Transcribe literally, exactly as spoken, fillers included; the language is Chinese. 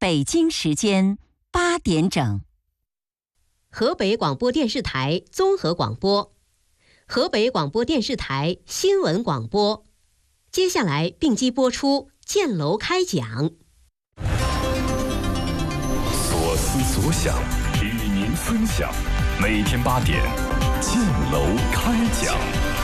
北京时间八点整。 河北广播电视台综合广播，河北广播电视台新闻广播。接下来并机播出建楼开讲。 所思所想，与您分享。每天八点，建楼开讲。